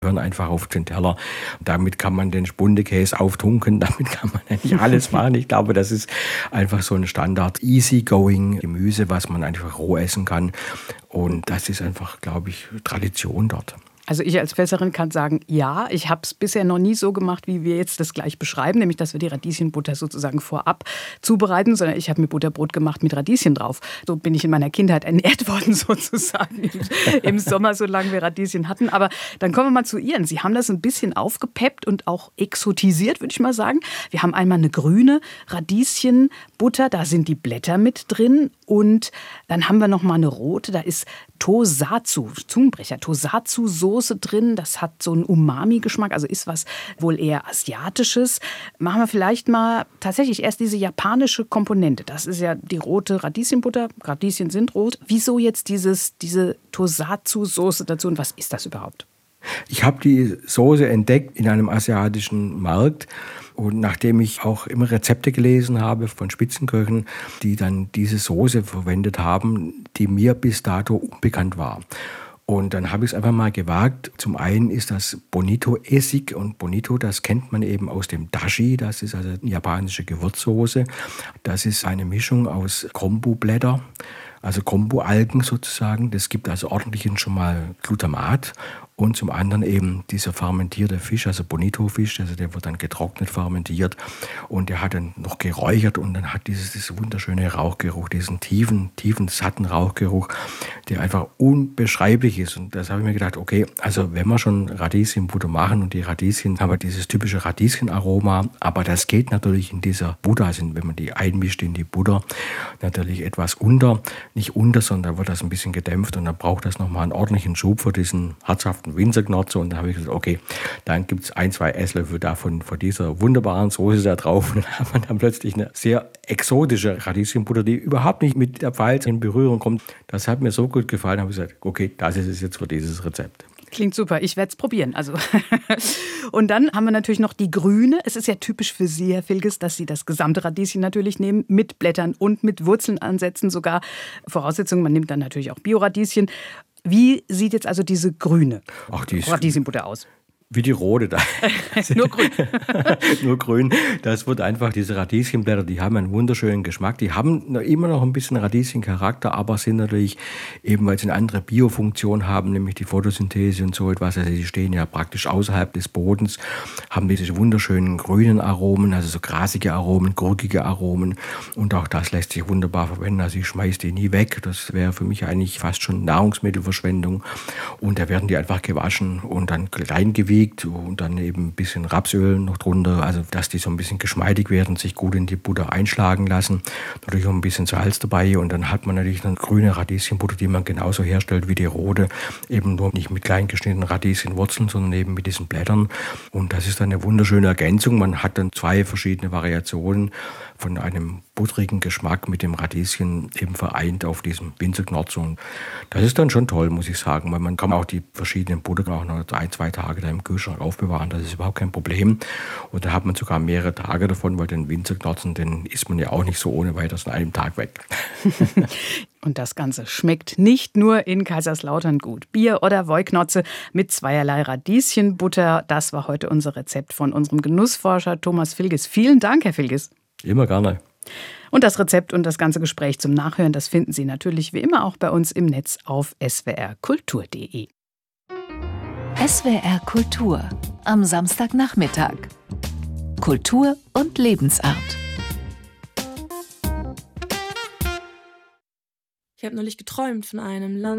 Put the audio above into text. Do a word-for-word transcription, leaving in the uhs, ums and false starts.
hören einfach auf den Teller. Damit kann man den Spundekäse auftunken, damit kann man eigentlich alles machen. Ich glaube, das ist einfach so ein Standard easygoing Gemüse, was man einfach roh essen kann. Und das ist einfach, glaube ich, Tradition dort. Also ich als Fässerin kann sagen, ja, ich habe es bisher noch nie so gemacht, wie wir jetzt das gleich beschreiben, nämlich dass wir die Radieschenbutter sozusagen vorab zubereiten, sondern ich habe mir Butterbrot gemacht mit Radieschen drauf. So bin ich in meiner Kindheit ernährt worden sozusagen im, im Sommer, solange wir Radieschen hatten. Aber dann kommen wir mal zu Ihren. Sie haben das ein bisschen aufgepeppt und auch exotisiert, würde ich mal sagen. Wir haben einmal eine grüne Radieschenbutter, da sind die Blätter mit drin. Und dann haben wir noch mal eine rote, da ist Tosatsu, Zungenbrecher, Tosatsu-Soße drin. Das hat so einen Umami-Geschmack, also ist was wohl eher Asiatisches. Machen wir vielleicht mal tatsächlich erst diese japanische Komponente. Das ist ja die rote Radieschenbutter. Radieschen sind rot. Wieso jetzt dieses, diese Tosatsu-Soße dazu und was ist das überhaupt? Ich habe die Soße entdeckt in einem asiatischen Markt. Und nachdem ich auch immer Rezepte gelesen habe von Spitzenköchen, die dann diese Soße verwendet haben, die mir bis dato unbekannt war. Und dann habe ich es einfach mal gewagt. Zum einen ist das Bonito-Essig. Und Bonito, das kennt man eben aus dem Dashi. Das ist also eine japanische Gewürzsoße. Das ist eine Mischung aus Kombu-Blätter, also Kombu-Algen sozusagen. Das gibt also ordentlich schon mal Glutamat. Und zum anderen eben dieser fermentierte Fisch, also Bonito-Fisch, also der wird dann getrocknet, fermentiert und der hat dann noch geräuchert und dann hat dieses, dieses wunderschöne Rauchgeruch, diesen tiefen, tiefen, satten Rauchgeruch, der einfach unbeschreiblich ist. Und das habe ich mir gedacht, okay, also wenn wir schon Radieschenbutter machen und die Radieschen haben dieses typische Radieschenaroma, aber das geht natürlich in dieser Butter, also wenn man die einmischt in die Butter, natürlich etwas unter, nicht unter, sondern da wird das ein bisschen gedämpft und dann braucht das nochmal einen ordentlichen Schub für diesen herzhaften Winzerknotze. Und da habe ich gesagt, okay, dann gibt es ein, zwei Esslöffel davon von dieser wunderbaren Soße da drauf. Und dann hat man dann plötzlich eine sehr exotische Radieschenbutter, die überhaupt nicht mit der Pfalz in Berührung kommt. Das hat mir so gut gefallen, da habe ich gesagt, okay, das ist es jetzt für dieses Rezept. Klingt super, ich werde es probieren. Also. Und dann haben wir natürlich noch die grüne. Es ist ja typisch für Sie, Herr Vilges, dass Sie das gesamte Radieschen natürlich nehmen, mit Blättern und mit Wurzeln ansetzen. Sogar Voraussetzungen, man nimmt dann natürlich auch Bio-Radieschen. Wie sieht jetzt also diese grüne Ach, die ist Radieschenbutter aus? Wie die rote da. Nur grün. Nur grün. Das wird einfach, diese Radieschenblätter, die haben einen wunderschönen Geschmack. Die haben immer noch ein bisschen Radieschencharakter, aber sind natürlich, eben weil sie eine andere Biofunktion haben, nämlich die Photosynthese und so etwas. Also die stehen ja praktisch außerhalb des Bodens, haben diese wunderschönen grünen Aromen, also so grasige Aromen, gurkige Aromen. Und auch das lässt sich wunderbar verwenden. Also ich schmeiße die nie weg. Das wäre für mich eigentlich fast schon Nahrungsmittelverschwendung. Und da werden die einfach gewaschen und dann klein gewiegt. Und dann eben ein bisschen Rapsöl noch drunter, also dass die so ein bisschen geschmeidig werden, sich gut in die Butter einschlagen lassen. Natürlich auch ein bisschen Salz dabei und dann hat man natürlich eine grüne Radieschenbutter, die man genauso herstellt wie die rote, eben nur nicht mit klein geschnittenen Radieschenwurzeln, sondern eben mit diesen Blättern. Und das ist dann eine wunderschöne Ergänzung. Man hat dann zwei verschiedene Variationen von einem butterigen Geschmack mit dem Radieschen eben vereint auf diesem Winzerknotze. Und das ist dann schon toll, muss ich sagen, weil man kann auch die verschiedenen Butter auch noch ein, zwei Tage da im Kühlschrank aufbewahren. Das ist überhaupt kein Problem. Und da hat man sogar mehrere Tage davon, weil den Winzerknotzen, den isst man ja auch nicht so ohne weiteres an einem Tag weg. Und das Ganze schmeckt nicht nur in Kaiserslautern gut. Bier oder Woiknotze mit zweierlei Radieschenbutter. Das war heute unser Rezept von unserem Genussforscher Thomas Vilges. Vielen Dank, Herr Vilges. Immer gerne. Und das Rezept und das ganze Gespräch zum Nachhören, das finden Sie natürlich wie immer auch bei uns im Netz auf s w r kultur punkt d e. S W R Kultur am Samstagnachmittag. Kultur und Lebensart. Ich habe neulich geträumt von einem Land.